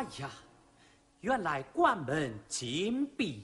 哎呀，原来关门紧闭。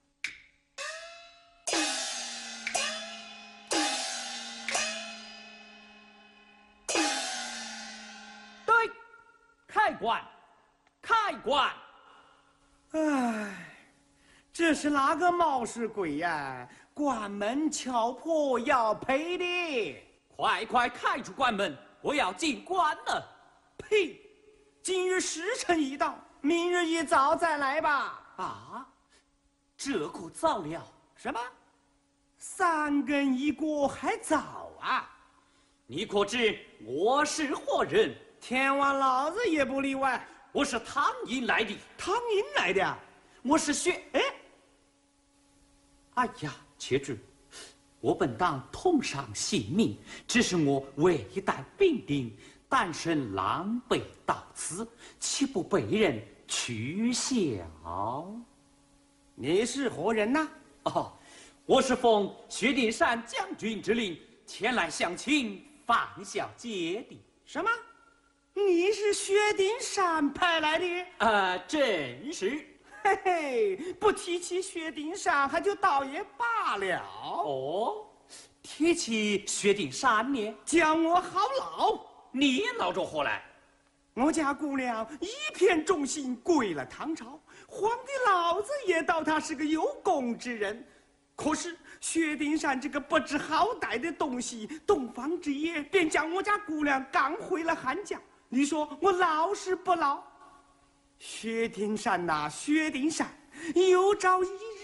对，开关，开关。 唉，这是哪个冒失鬼呀？关门敲破要赔的！ 快快开出关门，我要进关了。 呸！今日时辰已到，明日一早再来吧。 啊，这可早了。 什么？3更一过还早啊？ 你可知我是何人？ 天王老子也不例外。 我是唐营来的。 唐营来的啊？ 我是哎呀，且知我本当同上性命，只是我未带兵丁，单身狼狈到此，岂不被人取笑？ 你是何人呐？ 哦，我是奉薛丁山将军之令前来相亲范小姐的。 什么？你是薛丁山派来的？ 正是。 嘿嘿，不提起薛丁山，还就倒也罢了。 哦，提起薛丁山呢， 将我好恼。 你恼着何来？ 我家姑娘一片忠心，归了唐朝，皇帝老子也道他是个有功之人。可是薛丁山这个不知好歹的东西，洞房之夜便将我家姑娘赶回了汉家。你说我老是不老？薛丁山呐，薛丁山，有朝一